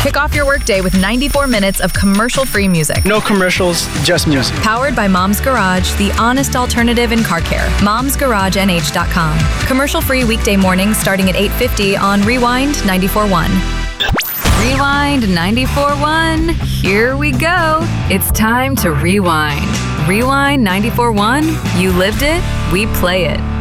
Kick off your workday with 94 minutes of commercial-free music. No commercials, just music. Powered by Mom's Garage, the honest alternative in car care. Mom'sGarageNH.com. Commercial-free weekday mornings starting at 8:50 on Rewind 94.1. Rewind 94.1. Here we go. It's time to rewind. Rewind 94.1. You lived it, we play it.